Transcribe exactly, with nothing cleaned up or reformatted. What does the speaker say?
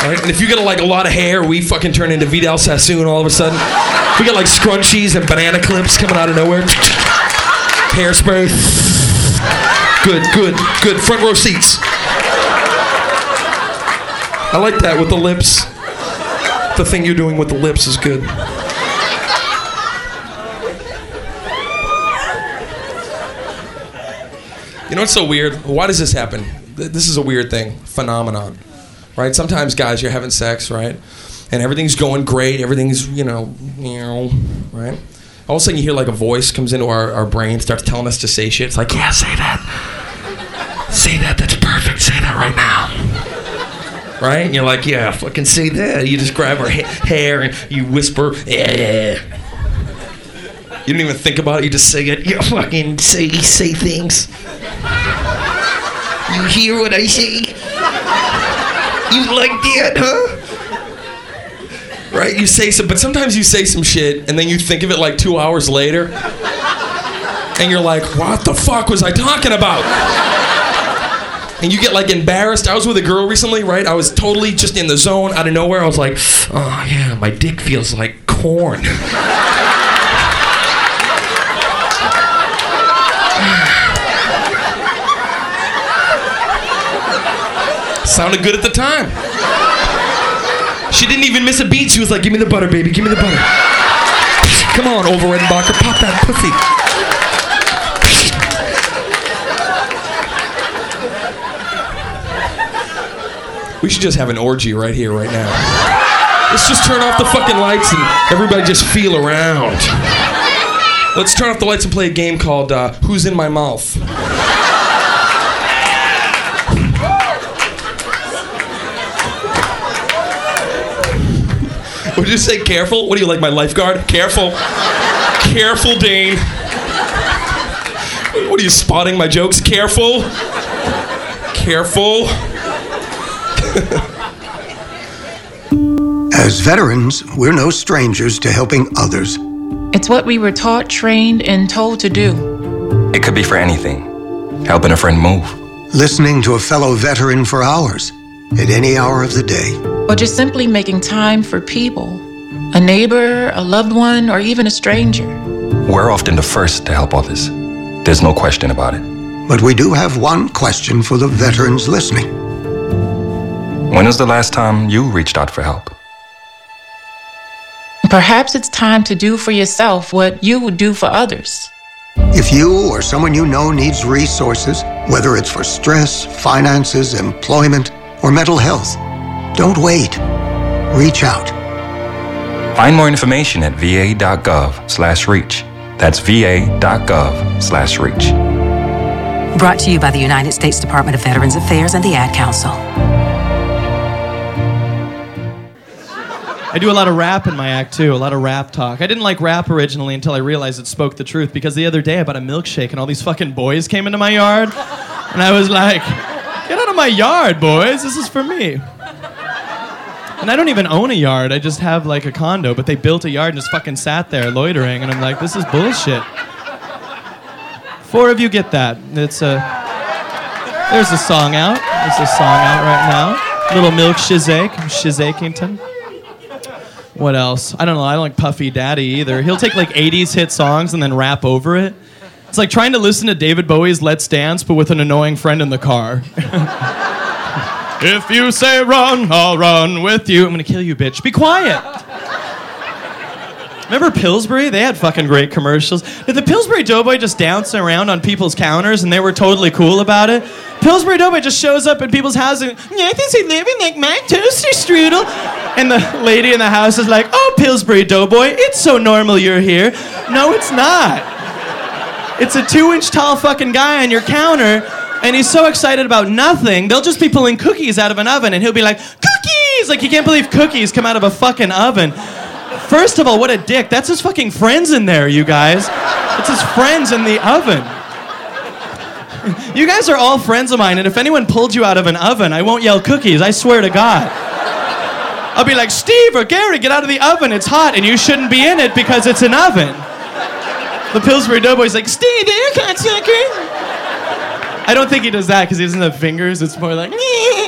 Right? And if you get like a lot of hair, we fucking turn into Vidal Sassoon all of a sudden. If we get like scrunchies and banana clips coming out of nowhere. Hairspray. Good, good, good. Front row seats. I like that with the lips. The thing you're doing with the lips is good. You know what's so weird? Why does this happen? This is a weird thing, phenomenon, right? Sometimes, guys, you're having sex, right? And everything's going great. Everything's, you know, you know, right? All of a sudden, you hear like a voice comes into our, our brain, starts telling us to say shit. It's like, yeah, say that. Say that. That's perfect. Say that right now. Right? And you're like, yeah, fucking say that. You just grab her ha- hair and you whisper, yeah. You don't even think about it. You just say it. You fucking say say things. You hear what I say? You like that, huh? Right? You say some, but sometimes you say some shit and then you think of it like two hours later, and you're like, what the fuck was I talking about? And you get like embarrassed. I was with a girl recently, right? I was totally just in the zone, out of nowhere. I was like, oh yeah, my dick feels like corn. Sounded good at the time. She didn't even miss a beat. She was like, give me the butter, baby, give me the butter. Come on, Overredenbacher, pop that pussy. We should just have an orgy right here, right now. Let's just turn off the fucking lights and everybody just feel around. Let's turn off the lights and play a game called uh, Who's in My Mouth? Would you say careful? What do you like, my lifeguard? Careful. Careful, Dane. What are you, spotting my jokes? Careful. Careful. As veterans, we're no strangers to helping others. It's what we were taught, trained, and told to do. It could be for anything. Helping a friend move. Listening to a fellow veteran for hours, at any hour of the day. Or just simply making time for people. A neighbor, a loved one, or even a stranger. We're often the first to help others. There's no question about it. But we do have one question for the veterans listening. When was the last time you reached out for help? Perhaps it's time to do for yourself what you would do for others. If you or someone you know needs resources, whether it's for stress, finances, employment, or mental health, don't wait. Reach out. Find more information at va.gov slash reach. That's va.gov slash reach. Brought to you by the United States Department of Veterans Affairs and the Ad Council. I do a lot of rap in my act, too, a lot of rap talk. I didn't like rap originally until I realized it spoke the truth, because the other day I bought a milkshake and all these fucking boys came into my yard, and I was like, get out of my yard, boys, this is for me. And I don't even own a yard, I just have like a condo, but they built a yard and just fucking sat there loitering, and I'm like, this is bullshit. Four of you get that. It's a, there's a song out, there's a song out right now. Little Milk Shizake, Shizakington. What else? I don't know. I don't like Puffy Daddy either. He'll take like eighties hit songs and then rap over it. It's like trying to listen to David Bowie's Let's Dance, but with an annoying friend in the car. If you say run, I'll run with you. I'm gonna kill you, bitch. Be quiet. Remember Pillsbury? They had fucking great commercials. Did the Pillsbury Doughboy just dance around on people's counters and they were totally cool about it? Pillsbury Doughboy just shows up at people's houses and, yeah, I think they living like my toaster strudel. And the lady in the house is like, oh, Pillsbury Doughboy, it's so normal you're here. No, it's not. It's a two-inch tall fucking guy on your counter, and he's so excited about nothing, they'll just be pulling cookies out of an oven, and he'll be like, cookies! Like, he can't believe cookies come out of a fucking oven. First of all, what a dick. That's his fucking friends in there, you guys. It's his friends in the oven. You guys are all friends of mine, and if anyone pulled you out of an oven, I won't yell cookies, I swear to God. I'll be like, Steve or Gary, get out of the oven, it's hot, and you shouldn't be in it because it's an oven. The Pillsbury Doughboy's like, Steve, there, cocksucker. I don't think he does that because he doesn't have fingers, it's more like,